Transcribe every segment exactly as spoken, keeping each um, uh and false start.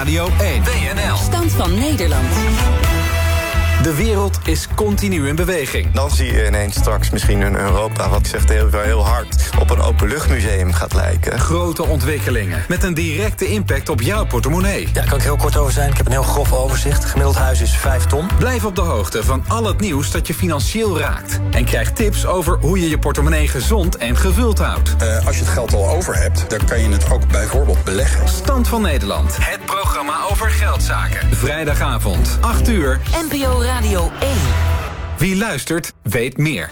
Radio één. W N L. Stand van Nederland. De wereld is continu in beweging. Dan zie je ineens straks misschien een Europa, wat zegt heel, heel hard, op een openluchtmuseum gaat lijken. Grote ontwikkelingen met een directe impact op jouw portemonnee. Ja, daar kan ik heel kort over zijn. Ik heb een heel grof overzicht. Gemiddeld huis is vijf ton. Blijf op de hoogte van al het nieuws dat je financieel raakt. En krijg tips over hoe je je portemonnee gezond en gevuld houdt. Uh, als je het geld al over hebt, dan kan je het ook bijvoorbeeld beleggen. Stand van Nederland. Het programma over geldzaken. Vrijdagavond, acht uur. N P O Radio één. Wie luistert, weet meer.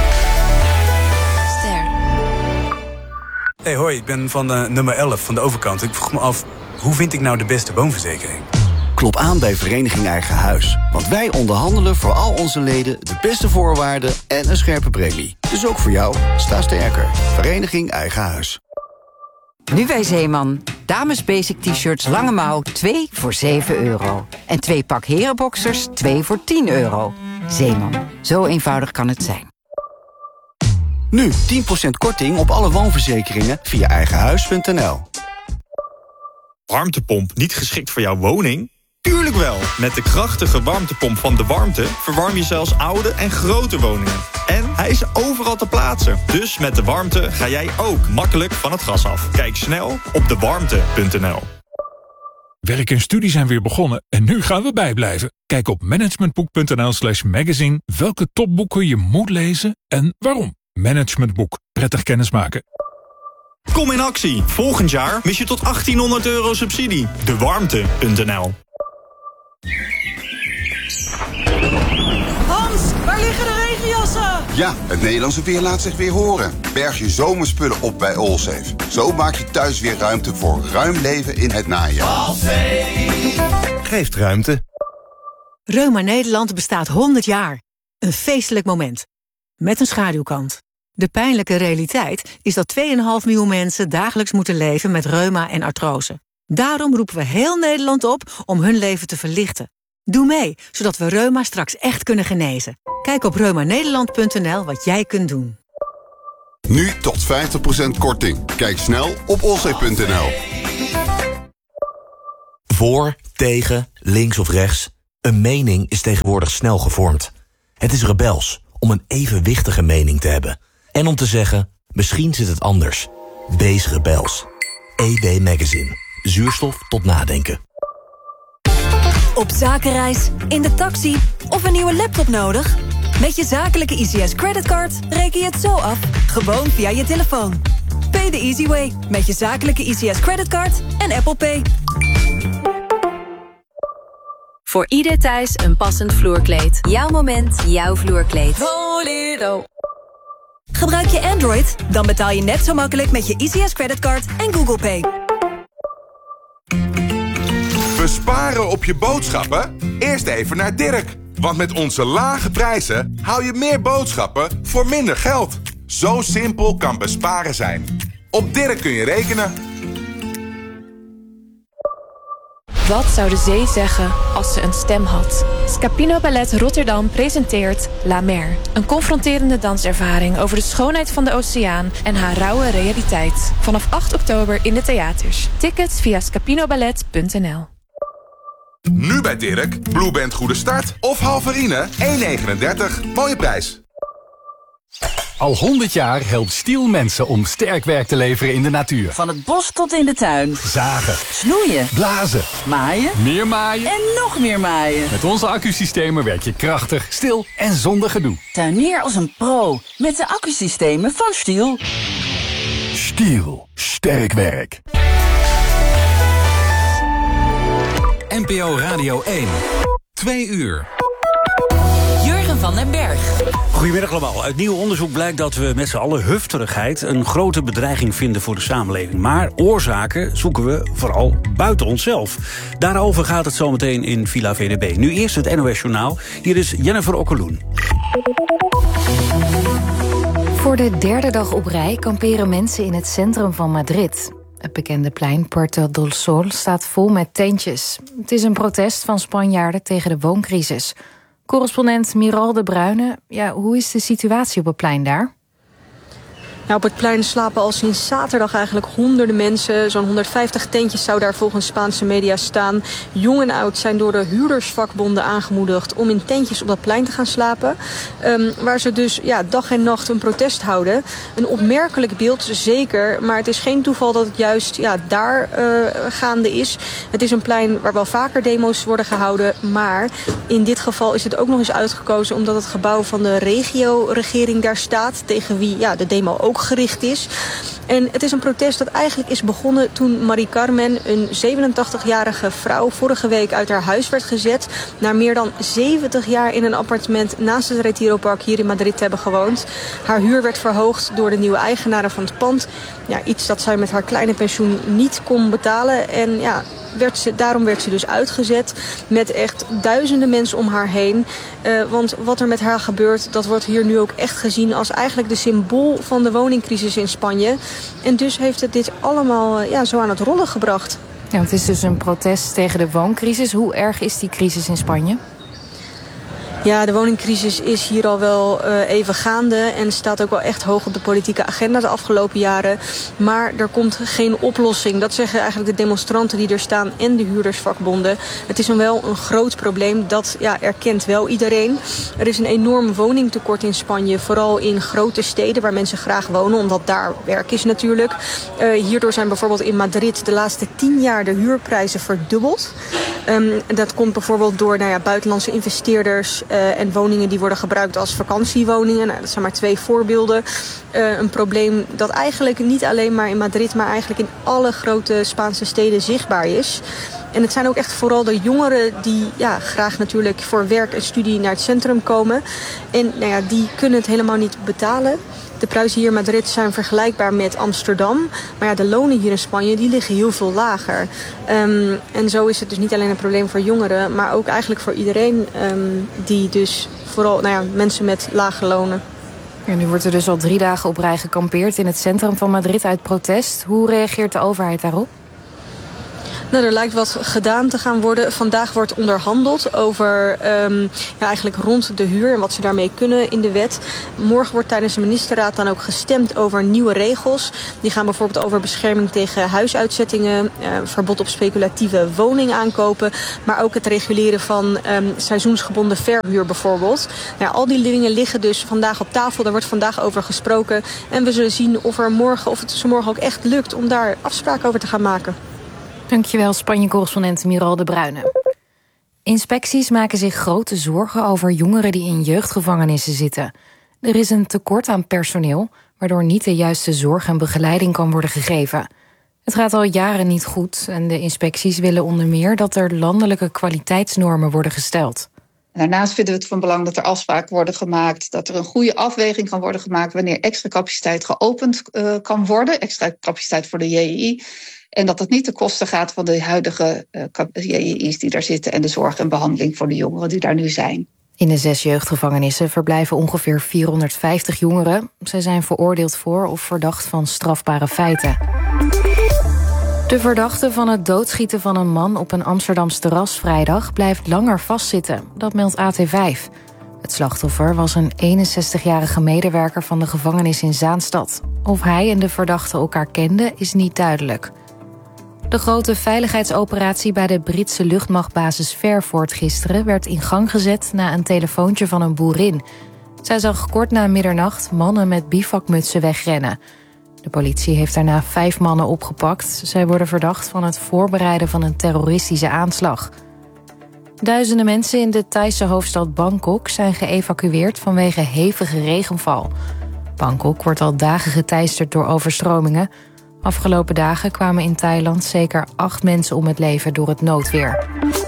Ster. Hey, hoi, ik ben van uh, nummer elf van de overkant. Ik vroeg me af, hoe vind ik nou de beste woonverzekering? Klop aan bij Vereniging Eigen Huis. Want wij onderhandelen voor al onze leden de beste voorwaarden en een scherpe premie. Dus ook voor jou, sta sterker. Vereniging Eigen Huis. Nu bij Zeeman. Dames basic t-shirts lange mouw, twee voor zeven euro. En twee pak herenboxers, twee voor tien euro. Zeeman, zo eenvoudig kan het zijn. Nu tien procent korting op alle woonverzekeringen via eigenhuis punt n l. Warmtepomp niet geschikt voor jouw woning? Tuurlijk wel! Met de krachtige warmtepomp van De Warmte verwarm je zelfs oude en grote woningen. En hij is overal te plaatsen. Dus met De Warmte ga jij ook makkelijk van het gas af. Kijk snel op de warmte punt n l. Werk en studie zijn weer begonnen en nu gaan we bijblijven. Kijk op managementboek punt n l slash magazine welke topboeken je moet lezen en waarom. Managementboek. Prettig kennismaken. Kom in actie. Volgend jaar mis je tot achttienhonderd euro subsidie. de warmte punt n l. Hans, waar liggen de regenjassen? Ja, het Nederlandse weer laat zich weer horen. Berg je zomerspullen op bij Allsafe. Zo maak je thuis weer ruimte voor ruim leven in het najaar. Allsafe geeft ruimte. Reuma Nederland bestaat honderd jaar. Een feestelijk moment. Met een schaduwkant. De pijnlijke realiteit is dat twee komma vijf miljoen mensen dagelijks moeten leven met reuma en artrose. Daarom roepen we heel Nederland op om hun leven te verlichten. Doe mee, zodat we reuma straks echt kunnen genezen. Kijk op reuma nederland punt n l wat jij kunt doen. Nu tot vijftig procent korting. Kijk snel op allsafe punt n l. Voor, tegen, links of rechts. Een mening is tegenwoordig snel gevormd. Het is rebels om een evenwichtige mening te hebben. En om te zeggen, misschien zit het anders. Wees rebels. E W Magazine. Zuurstof tot nadenken. Op zakenreis, in de taxi of een nieuwe laptop nodig? Met je zakelijke I C S creditcard reken je het zo af, gewoon via je telefoon. Pay the easy way met je zakelijke I C S creditcard en Apple Pay. Voor ieder thuis een passend vloerkleed. Jouw moment, jouw vloerkleed. Volero. Gebruik je Android? Dan betaal je net zo makkelijk met je I C S creditcard en Google Pay. Besparen op je boodschappen? Eerst even naar Dirk. Want met onze lage prijzen hou je meer boodschappen voor minder geld. Zo simpel kan besparen zijn. Op Dirk kun je rekenen. Wat zou de zee zeggen als ze een stem had? Scapino Ballet Rotterdam presenteert La Mer. Een confronterende danservaring over de schoonheid van de oceaan en haar rauwe realiteit. Vanaf acht oktober in de theaters. Tickets via scapinoballet punt n l. Nu bij Dirk, Blue Band Goede Start of Halverine één komma negenendertig. Mooie prijs. Al honderd jaar helpt Stiel mensen om sterk werk te leveren in de natuur. Van het bos tot in de tuin. Zagen. Snoeien. Blazen. Maaien. Meer maaien. En nog meer maaien. Met onze accusystemen werk je krachtig, stil en zonder gedoe. Tuinier als een pro met de accusystemen van Stiel. Stiel. Sterk werk. N P O Radio één. Twee uur. Jurgen van den Berg. Goedemiddag allemaal. Uit nieuw onderzoek blijkt dat we met z'n allen hufterigheid een grote bedreiging vinden voor de samenleving. Maar oorzaken zoeken we vooral buiten onszelf. Daarover gaat het zometeen in Villa V D B. Nu eerst het N O S Journaal. Hier is Jennifer Okkeloen. Voor de derde dag op rij kamperen mensen in het centrum van Madrid. Het bekende plein Puerta del Sol staat vol met tentjes. Het is een protest van Spanjaarden tegen de wooncrisis. Correspondent Miral de Bruyne, ja, hoe is de situatie op het plein daar? Ja, op het plein slapen al sinds zaterdag eigenlijk honderden mensen. Zo'n honderdvijftig tentjes zou daar volgens Spaanse media staan. Jong en oud zijn door de huurdersvakbonden aangemoedigd om in tentjes op dat plein te gaan slapen. Um, waar ze dus ja, dag en nacht een protest houden. Een opmerkelijk beeld, zeker. Maar het is geen toeval dat het juist ja, daar uh, gaande is. Het is een plein waar wel vaker demo's worden gehouden. Maar in dit geval is het ook nog eens uitgekozen omdat het gebouw van de regio-regering daar staat. Tegen wie ja, de demo ook gericht is. En het is een protest dat eigenlijk is begonnen toen Mari Carmen, een zevenentachtigjarige vrouw, vorige week uit haar huis werd gezet. Na meer dan zeventig jaar in een appartement naast het Retiro-park hier in Madrid te hebben gewoond. Haar huur werd verhoogd door de nieuwe eigenaren van het pand. Ja, iets dat zij met haar kleine pensioen niet kon betalen. En ja, werd ze, daarom werd ze dus uitgezet met echt duizenden mensen om haar heen. Uh, want wat er met haar gebeurt, dat wordt hier nu ook echt gezien als eigenlijk de symbool van de woningcrisis in Spanje. En dus heeft het dit allemaal uh, ja, zo aan het rollen gebracht. Ja, het is dus een protest tegen de wooncrisis. Hoe erg is die crisis in Spanje? Ja, de woningcrisis is hier al wel uh, even gaande en staat ook wel echt hoog op de politieke agenda de afgelopen jaren. Maar er komt geen oplossing. Dat zeggen eigenlijk de demonstranten die er staan en de huurdersvakbonden. Het is dan wel een groot probleem, dat ja, erkent wel iedereen. Er is een enorm woningtekort in Spanje, vooral in grote steden waar mensen graag wonen, omdat daar werk is natuurlijk. Uh, hierdoor zijn bijvoorbeeld in Madrid de laatste tien jaar de huurprijzen verdubbeld. Um, dat komt bijvoorbeeld door nou ja, buitenlandse investeerders uh, en woningen die worden gebruikt als vakantiewoningen. Nou, dat zijn maar twee voorbeelden. Uh, een probleem dat eigenlijk niet alleen maar in Madrid, maar eigenlijk in alle grote Spaanse steden zichtbaar is. En het zijn ook echt vooral de jongeren die ja, graag natuurlijk voor werk en studie naar het centrum komen. En nou ja, die kunnen het helemaal niet betalen. De prijzen hier in Madrid zijn vergelijkbaar met Amsterdam. Maar ja, de lonen hier in Spanje die liggen heel veel lager. Um, en zo is het dus niet alleen een probleem voor jongeren, maar ook eigenlijk voor iedereen um, die dus vooral nou ja, mensen met lage lonen. Ja, nu wordt er dus al drie dagen op rij gekampeerd in het centrum van Madrid uit protest. Hoe reageert de overheid daarop? Nou, er lijkt wat gedaan te gaan worden. Vandaag wordt onderhandeld over um, ja, eigenlijk rond de huur en wat ze daarmee kunnen in de wet. Morgen wordt tijdens de ministerraad dan ook gestemd over nieuwe regels. Die gaan bijvoorbeeld over bescherming tegen huisuitzettingen, uh, verbod op speculatieve woningaankopen, maar ook het reguleren van um, seizoensgebonden verhuur bijvoorbeeld. Nou, al die dingen liggen dus vandaag op tafel. Daar wordt vandaag over gesproken. En we zullen zien of, er morgen, of het ze morgen ook echt lukt om daar afspraken over te gaan maken. Dankjewel, Spanje-correspondent Miral de Bruyne. Inspecties maken zich grote zorgen over jongeren die in jeugdgevangenissen zitten. Er is een tekort aan personeel, waardoor niet de juiste zorg en begeleiding kan worden gegeven. Het gaat al jaren niet goed en de inspecties willen onder meer dat er landelijke kwaliteitsnormen worden gesteld. Daarnaast vinden we het van belang dat er afspraken worden gemaakt, dat er een goede afweging kan worden gemaakt wanneer extra capaciteit geopend uh, kan worden, extra capaciteit voor de J I I. En dat het niet ten koste gaat van de huidige uh, J I I's die daar zitten en de zorg en behandeling voor de jongeren die daar nu zijn. In de zes jeugdgevangenissen verblijven ongeveer vierhonderdvijftig jongeren. Zij zijn veroordeeld voor of verdacht van strafbare feiten. De verdachte van het doodschieten van een man op een Amsterdams terras vrijdag blijft langer vastzitten. Dat meldt A T vijf. Het slachtoffer was een eenenzestigjarige medewerker van de gevangenis in Zaanstad. Of hij en de verdachte elkaar kenden is niet duidelijk. De grote veiligheidsoperatie bij de Britse luchtmachtbasis Fairford gisteren werd in gang gezet na een telefoontje van een boerin. Zij zag kort na middernacht mannen met bivakmutsen wegrennen. De politie heeft daarna vijf mannen opgepakt. Zij worden verdacht van het voorbereiden van een terroristische aanslag. Duizenden mensen in de Thaise hoofdstad Bangkok zijn geëvacueerd vanwege hevige regenval. Bangkok wordt al dagen geteisterd door overstromingen. Afgelopen dagen kwamen in Thailand zeker acht mensen om het leven door het noodweer.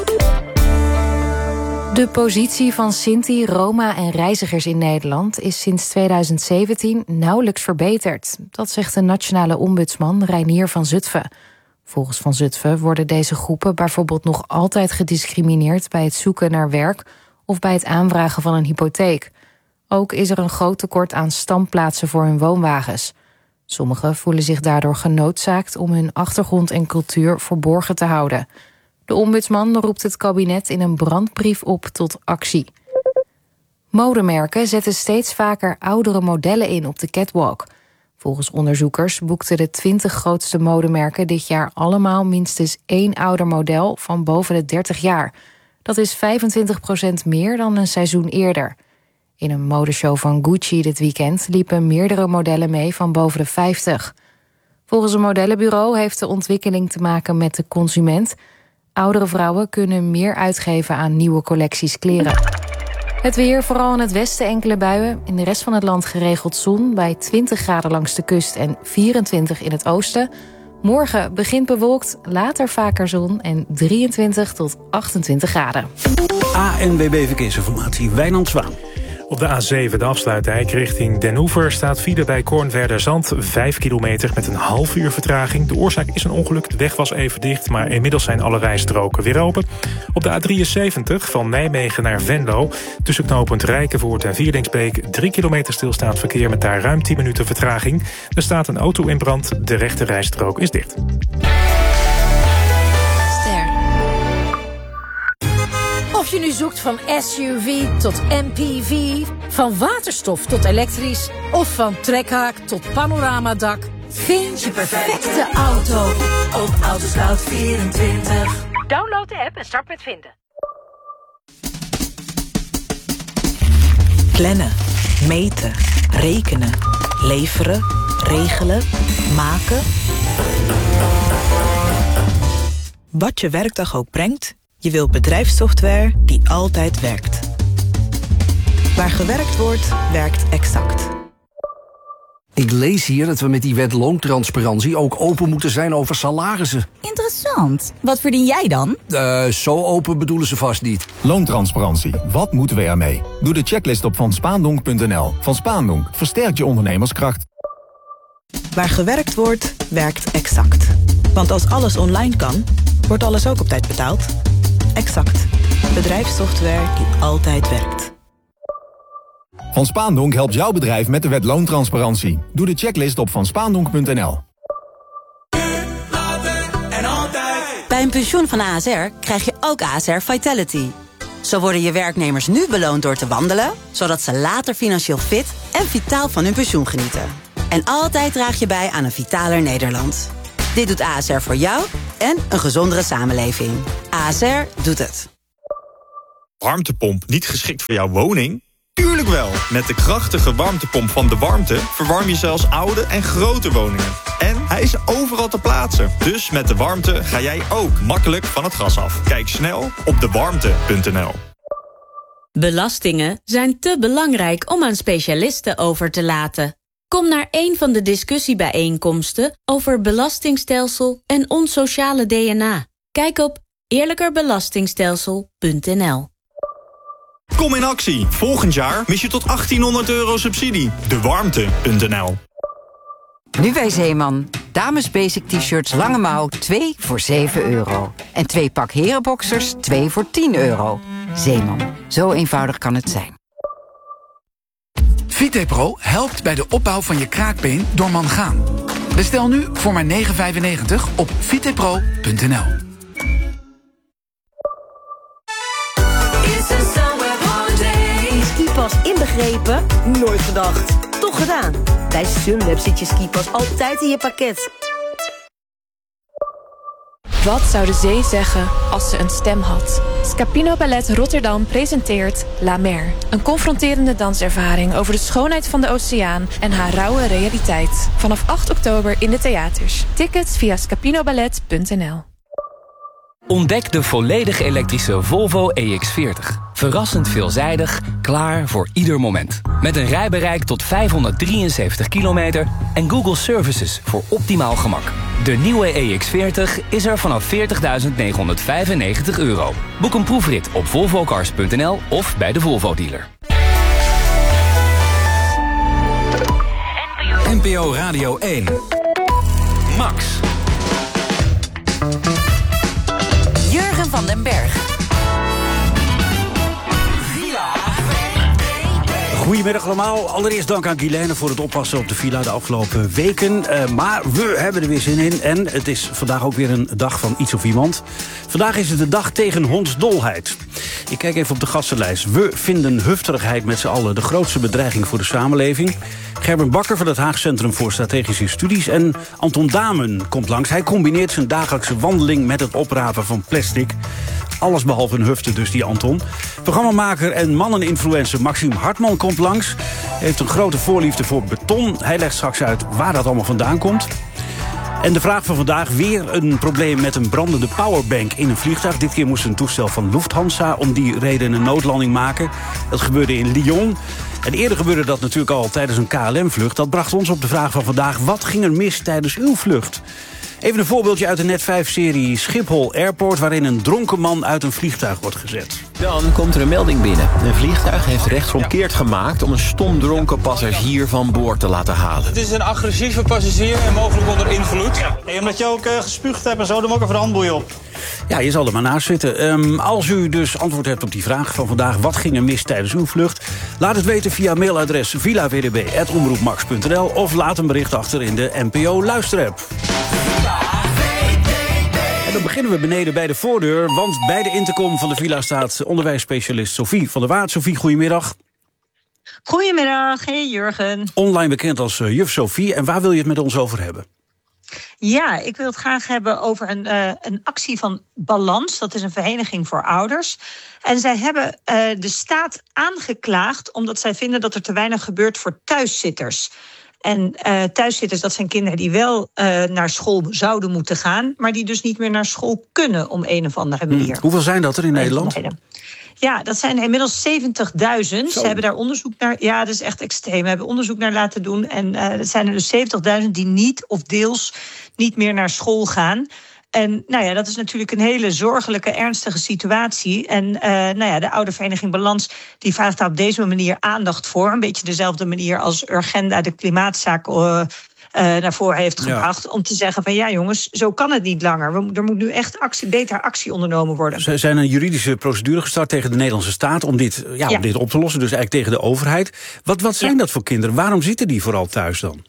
De positie van Sinti, Roma en reizigers in Nederland is sinds tweeduizend zeventien nauwelijks verbeterd. Dat zegt de nationale ombudsman Reinier van Zutphen. Volgens Van Zutphen worden deze groepen bijvoorbeeld nog altijd gediscrimineerd bij het zoeken naar werk of bij het aanvragen van een hypotheek. Ook is er een groot tekort aan standplaatsen voor hun woonwagens. Sommigen voelen zich daardoor genoodzaakt om hun achtergrond en cultuur verborgen te houden. De ombudsman roept het kabinet in een brandbrief op tot actie. Modemerken zetten steeds vaker oudere modellen in op de catwalk. Volgens onderzoekers boekten de twintig grootste modemerken dit jaar allemaal minstens één ouder model van boven de dertig jaar. Dat is vijfentwintig procent meer dan een seizoen eerder. In een modeshow van Gucci dit weekend liepen meerdere modellen mee van boven de vijftig. Volgens een modellenbureau heeft de ontwikkeling te maken met de consument. Oudere vrouwen kunnen meer uitgeven aan nieuwe collecties kleren. Het weer, vooral in het westen enkele buien. In de rest van het land geregeld zon bij twintig graden langs de kust en vierentwintig in het oosten. Morgen begint bewolkt, later vaker zon en drieëntwintig tot achtentwintig graden. A N W B Verkeersinformatie, Wijnand Zwaan. Op de A zeven, de afsluitdijk richting Den Oever, staat file bij Kornwerderzand. Vijf kilometer met een half uur vertraging. De oorzaak is een ongeluk. De weg was even dicht, maar inmiddels zijn alle rijstroken weer open. Op de A drieënzeventig van Nijmegen naar Venlo. Tussen knooppunt Rijkenvoort en Vierdingsbeek. Drie kilometer stilstaand verkeer met daar ruim tien minuten vertraging. Er staat een auto in brand. De rechte rijstrook is dicht. Of je nu zoekt van S U V tot M P V, van waterstof tot elektrisch of van trekhaak tot panoramadak, vind je perfecte auto op Autoscout vierentwintig. Download de app en start met vinden. Plannen, meten, rekenen, leveren, regelen, maken. Wat je werkdag ook brengt, je wilt bedrijfssoftware die altijd werkt. Waar gewerkt wordt, werkt Exact. Ik lees hier dat we met die wet loontransparantie ook open moeten zijn over salarissen. Interessant. Wat verdien jij dan? Uh, zo open bedoelen ze vast niet. Loontransparantie. Wat moeten we ermee? Doe de checklist op van spaandonk punt n l. Van Spaandonk versterkt je ondernemerskracht. Waar gewerkt wordt, werkt Exact. Want als alles online kan, wordt alles ook op tijd betaald. Exact. Bedrijfssoftware die altijd werkt. Van Spaandonk helpt jouw bedrijf met de wet loontransparantie. Doe de checklist op van spaandonk punt n l. Bij een pensioen van A S R krijg je ook A S R Vitality. Zo worden je werknemers nu beloond door te wandelen, zodat ze later financieel fit en vitaal van hun pensioen genieten. En altijd draag je bij aan een vitaler Nederland. Dit doet A S R voor jou en een gezondere samenleving. A S R doet het. Warmtepomp niet geschikt voor jouw woning? Tuurlijk wel! Met de krachtige warmtepomp van De Warmte verwarm je zelfs oude en grote woningen. En hij is overal te plaatsen. Dus met De Warmte ga jij ook makkelijk van het gas af. Kijk snel op de warmte punt n l. Belastingen zijn te belangrijk om aan specialisten over te laten. Kom naar een van de discussiebijeenkomsten over belastingstelsel en ons sociale D N A. Kijk op eerlijkerbelastingstelsel punt n l. Kom in actie. Volgend jaar mis je tot achttienhonderd euro subsidie. de warmte punt n l. Nu bij Zeeman. Dames basic t-shirts lange mouw twee voor zeven euro. En twee pak herenboxers twee voor tien euro. Zeeman. Zo eenvoudig kan het zijn. VitePro helpt bij de opbouw van je kraakbeen door mangaan. Bestel nu voor maar negen vijfennegentig op vitepro punt n l. Skipas inbegrepen? Nooit gedacht. Toch gedaan. Bij Sunweb zit je skipas altijd in je pakket. Wat zou de zee zeggen als ze een stem had? Scapino Ballet Rotterdam presenteert La Mer. Een confronterende danservaring over de schoonheid van de oceaan en haar rauwe realiteit. Vanaf acht oktober in de theaters. Tickets via scapinoballet punt n l. Ontdek de volledig elektrische Volvo E X veertig. Verrassend veelzijdig, klaar voor ieder moment. Met een rijbereik tot vijfhonderddrieënzeventig kilometer en Google Services voor optimaal gemak. De nieuwe E X veertig is er vanaf veertigduizend negenhonderdvijfennegentig euro. Boek een proefrit op volvocars punt n l of bij de Volvo dealer. N P O Radio één. Max. Jurgen van den Berg. Goedemiddag allemaal. Allereerst dank aan Guilaine voor het oppassen op de villa de afgelopen weken. Uh, maar we hebben er weer zin in. En het is vandaag ook weer een dag van iets of iemand. Vandaag is het de dag tegen hondsdolheid. Ik kijk even op de gastenlijst. We vinden hufterigheid met z'n allen de grootste bedreiging voor de samenleving. Gerben Bakker van het Haag Centrum voor Strategische Studies. En Anton Damen komt langs. Hij combineert zijn dagelijkse wandeling met het oprapen van plastic. Alles behalve een hufte dus, die Anton. Programmamaker en manneninfluencer Maxime Hartman komt langs. Hij heeft een grote voorliefde voor beton. Hij legt straks uit waar dat allemaal vandaan komt. En de vraag van vandaag, weer een probleem met een brandende powerbank in een vliegtuig. Dit keer moest een toestel van Lufthansa om die reden een noodlanding maken. Dat gebeurde in Lyon. En eerder gebeurde dat natuurlijk al tijdens een K L M-vlucht. Dat bracht ons op de vraag van vandaag, wat ging er mis tijdens uw vlucht? Even een voorbeeldje uit de Net vijf-serie Schiphol Airport, waarin een dronken man uit een vliegtuig wordt gezet. Dan komt er een melding binnen. Een vliegtuig heeft rechtsomkeerd gemaakt om een stomdronken passagier van boord te laten halen. Het is een agressieve passagier en mogelijk onder invloed. Ja. Hey, omdat je ook uh, gespuugd hebt en zo, dan moet ik even de handboeien op. Ja, je zal er maar naast zitten. Um, als u dus antwoord hebt op die vraag van vandaag, wat ging er mis tijdens uw vlucht? Laat het weten via mailadres villa w d b apenstaartje omroepmax punt n l of laat een bericht achter in de N P O luisterapp. En dan beginnen we beneden bij de voordeur, want bij de intercom van de villa staat onderwijsspecialist Sophie van der Waard. Sophie, goedemiddag. Goedemiddag, hey Jurgen. Online bekend als uh, juf Sophie. En waar wil je het met ons over hebben? Ja, ik wil het graag hebben over een, uh, een actie van Balans. Dat is een vereniging voor ouders. En zij hebben uh, de staat aangeklaagd omdat zij vinden dat er te weinig gebeurt voor thuiszitters. En uh, thuiszitters, dat zijn kinderen die wel uh, naar school zouden moeten gaan, maar die dus niet meer naar school kunnen om een of andere manier. Hmm. Hoeveel zijn dat er in Nederland? Ja, dat zijn inmiddels zeventigduizend. Ze hebben daar onderzoek naar. Ja, dat is echt extreem. We hebben onderzoek naar laten doen. En uh, dat zijn er dus zeventigduizend die niet of deels niet meer naar school gaan. En nou ja, dat is natuurlijk een hele zorgelijke, ernstige situatie. En uh, nou ja, de oudervereniging Balans die vraagt daar op deze manier aandacht voor. Een beetje dezelfde manier als Urgenda de klimaatzaak Uh, Uh, naar voren heeft gebracht. Ja. Om te zeggen van ja jongens, zo kan het niet langer. We, er moet nu echt actie, beter actie ondernomen worden. Ze zijn een juridische procedure gestart tegen de Nederlandse staat om dit, ja, ja. om dit op te lossen. Dus eigenlijk tegen de overheid. Wat, wat zijn ja. dat voor kinderen? Waarom zitten die vooral thuis dan?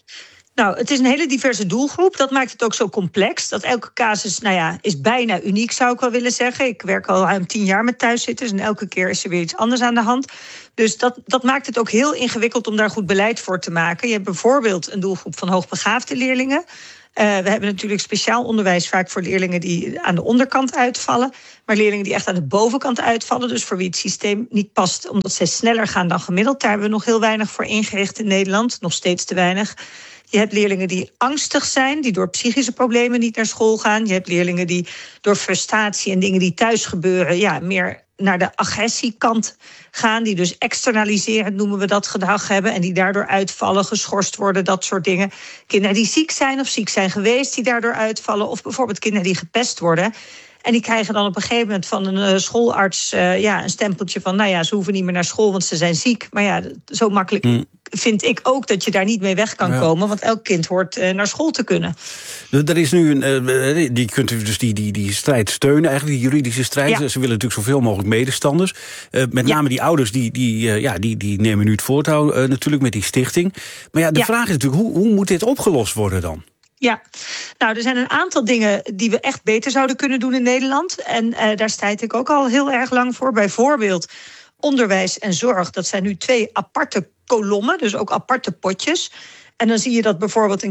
Nou, het is een hele diverse doelgroep. Dat maakt het ook zo complex. Dat elke casus, nou ja, is bijna uniek, zou ik wel willen zeggen. Ik werk al ruim tien jaar met thuiszitters en elke keer is er weer iets anders aan de hand. Dus dat, dat maakt het ook heel ingewikkeld om daar goed beleid voor te maken. Je hebt bijvoorbeeld een doelgroep van hoogbegaafde leerlingen. Uh, we hebben natuurlijk speciaal onderwijs vaak voor leerlingen die aan de onderkant uitvallen. Maar leerlingen die echt aan de bovenkant uitvallen, dus voor wie het systeem niet past, omdat zij sneller gaan dan gemiddeld. Daar hebben we nog heel weinig voor ingericht in Nederland, nog steeds te weinig. Je hebt leerlingen die angstig zijn, die door psychische problemen niet naar school gaan. Je hebt leerlingen die door frustratie en dingen die thuis gebeuren, ja, meer naar de agressiekant gaan, die dus externaliseren, noemen we dat, gedrag hebben en die daardoor uitvallen, geschorst worden, dat soort dingen. Kinderen die ziek zijn of ziek zijn geweest, die daardoor uitvallen, of bijvoorbeeld kinderen die gepest worden. En die krijgen dan op een gegeven moment van een uh, schoolarts uh, ja, een stempeltje van, nou ja, ze hoeven niet meer naar school, want ze zijn ziek. Maar ja, zo makkelijk mm. vind ik ook dat je daar niet mee weg kan ja. komen, want elk kind hoort uh, naar school te kunnen. Er is nu een, uh, die kunt u dus die, die, die strijd steunen, eigenlijk die juridische strijd. Ja. Ze willen natuurlijk zoveel mogelijk medestanders. Uh, met ja. name die ouders, die, die, uh, ja, die, die nemen nu het voortouw uh, natuurlijk met die stichting. Maar ja, de ja. vraag is natuurlijk, hoe, hoe moet dit opgelost worden dan? Ja, nou, er zijn een aantal dingen die we echt beter zouden kunnen doen in Nederland. En uh, daar strijd ik ook al heel erg lang voor. Bijvoorbeeld onderwijs en zorg. Dat zijn nu twee aparte kolommen, dus ook aparte potjes. En dan zie je dat bijvoorbeeld een